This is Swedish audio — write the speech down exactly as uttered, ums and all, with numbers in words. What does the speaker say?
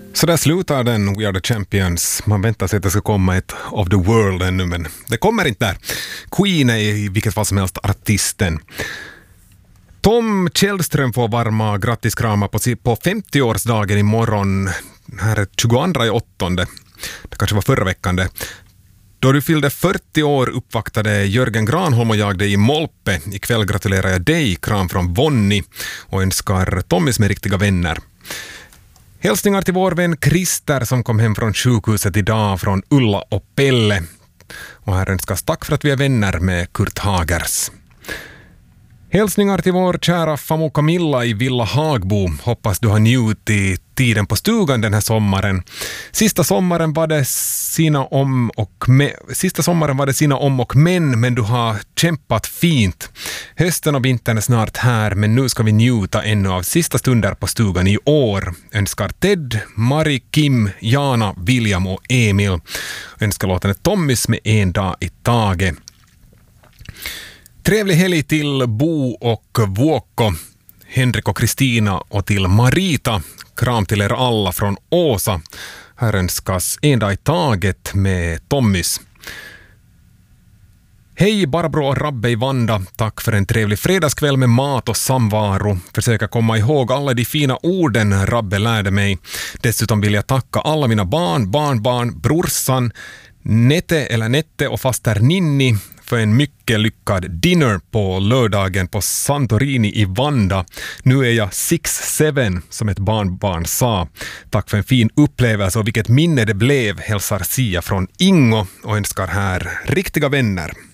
Så där slutar den We Are The Champions. Man väntar sig att det ska komma ett Of The World ännu, men det kommer inte där. Queen är i vilket fall som helst artisten. Tom Källström får varma grattiskramar på, på femtioårsdagen imorgon. Här är tjugoandra i åttonde. Det kanske var förra veckan det. Då du fyllde fyrtio år uppvaktade Jörgen Granholm och jag dig i Molpe. Ikväll gratulerar jag dig, kram från Vonni, och önskar Tommys med riktiga vänner. Hälsningar till vår vän Christer som kom hem från sjukhuset idag från Ulla och Pelle. Och här önskas tack för att vi är vänner med Kurt Hagers. Hälsningar till vår kära famo Camilla i Villa Hagbo. Hoppas du har njutit tiden på stugan den här sommaren. Sista sommaren var det sina om och me- Sista sommaren var det sina om och men, men du har kämpat fint. Hösten och vintern är snart här, men nu ska vi njuta ännu av sista stunder på stugan i år. Önskar Ted, Mari, Kim, Jana, William och Emil. Önskar låten Tommys med en dag i taget. Trevlig helg till Bo och Vuokko, Henrik och Kristina och till Marita. Kram till er alla från Åsa. Här önskas en dag i taget med Tommys. Hej Barbro och Rabbe i Vanda. Tack för en trevlig fredagskväll med mat och samvaro. Försöka komma ihåg alla de fina orden Rabbe lärde mig. Dessutom vill jag tacka alla mina barn, barnbarn, brorsan, Nette eller Nette och faster Ninni för en mycket lyckad dinner på lördagen på Santorini i Vanda. Nu är jag sex seven, som ett barnbarn sa. Tack för en fin upplevelse och vilket minne det blev, hälsar Sia från Ingo och önskar här riktiga vänner.